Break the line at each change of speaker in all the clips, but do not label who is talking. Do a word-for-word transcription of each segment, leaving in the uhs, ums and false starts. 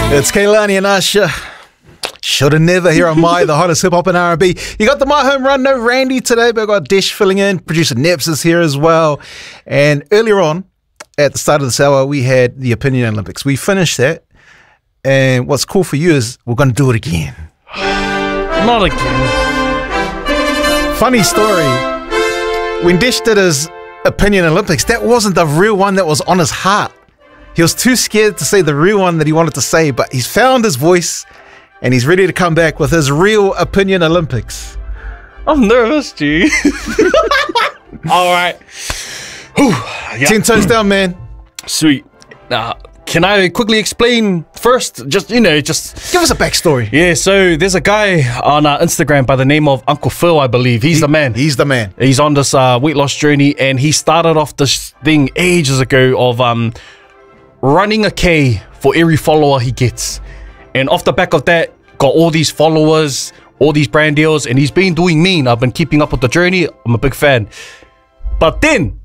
It's Kehlani and Usher. Shoulda never here on My, the hottest hip hop and R and B. You got the My Home Run, no Randy today, but I got Desh filling in. Producer Neps is here as well. And earlier on, at the start of this hour, we had the Opinion Olympics. We finished that. And what's cool for you is we're going to do it again.
Not again.
Funny story. When Desh did his Opinion Olympics, that wasn't the real one that was on his heart. He was too scared to say the real one that he wanted to say, but he's found his voice and he's ready to come back with his real Opinion Olympics.
I'm nervous, G. All right. Whew. Yeah.
Ten toes down, man.
Sweet. Now, can I quickly explain first? Just, you know, just...
Give us a backstory.
Yeah, so there's a guy on uh, Instagram by the name of Uncle Phil, I believe. He's
he,
the man.
He's the man.
He's on this uh, weight loss journey, and he started off this thing ages ago of um, running a K for every follower he gets. And off the back of that, got all these followers, all these brand deals, and he's been doing mean. I've been keeping up with the journey. I'm a big fan. But then,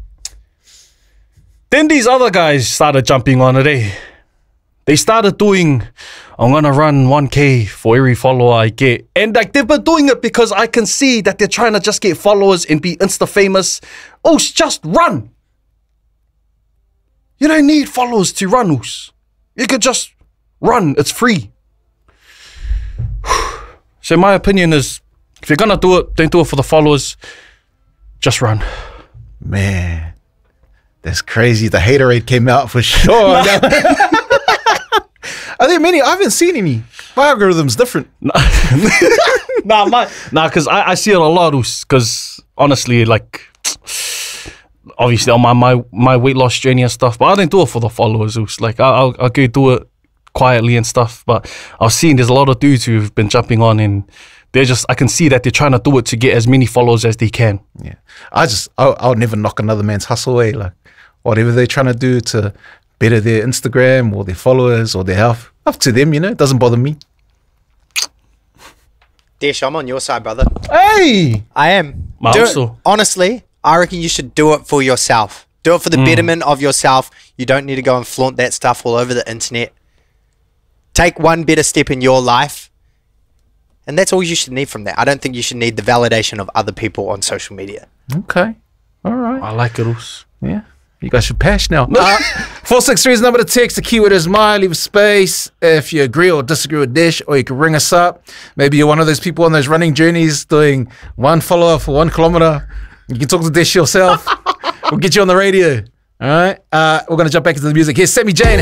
then these other guys started jumping on it, eh? They started doing, I'm gonna run one K for every follower I get. And like, they've been doing it because I can see that they're trying to just get followers and be Insta famous. Oh, just run. You don't need followers to run, Oos. You could just run. It's free. So my opinion is, if you're gonna do it, don't do it for the followers. Just run.
Man, that's crazy. The haterade came out for sure. Are there many? I haven't seen any. My algorithm's different.
nah, my nah, because I, I see it a lot, because honestly, like, obviously on my, my my weight loss journey and stuff, but I didn't do it for the followers. Oos. Like, I, I'll, I'll go do it quietly and stuff, but I've seen there's a lot of dudes who've been jumping on, and they're just, I can see that they're trying to do it to get as many followers as they can.
Yeah, I just, I'll, I'll never knock another man's hustle away. Like, whatever they're trying to do to better their Instagram or their followers or their health, up to them, you know, it doesn't bother me.
Desh, I'm on your side, brother.
Hey!
I am.
My
Do
also.
it. Honestly, I reckon you should do it for yourself. Do it for the
Mm.
betterment of yourself. You don't need to go and flaunt that stuff all over the internet. Take one better step in your life, and that's all you should need from that. I don't think you should need the validation of other people on social media.
Okay. All right.
I like it, Oos.
Yeah. You got your pash now. Uh, four six three is the number to text. The keyword is my. Leave a space if you agree or disagree with Desh, or you can ring us up. Maybe you're one of those people on those running journeys doing one follower for one kilometer. You can talk to Desh yourself. We'll get you on the radio. All right. Uh, we're going to jump back into the music. Here's Sammy J and